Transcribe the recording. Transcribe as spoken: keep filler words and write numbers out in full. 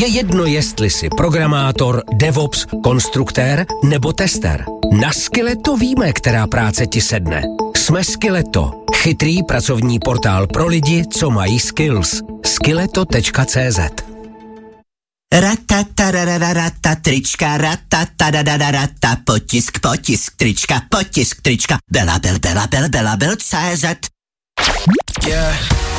Je jedno, jestli jsi programátor, DevOps, konstruktér nebo tester. Na Skilleto víme, která práce ti sedne. Jsme Skilleto, chytrý pracovní portál pro lidi, co mají skills. skilleto tečka cé zet. Ratatarararata trička, ratatarararata potisk, potisk trička, potisk trička, Bela Bel, Bela Bel, Bela Bel, cé zet. Yeah.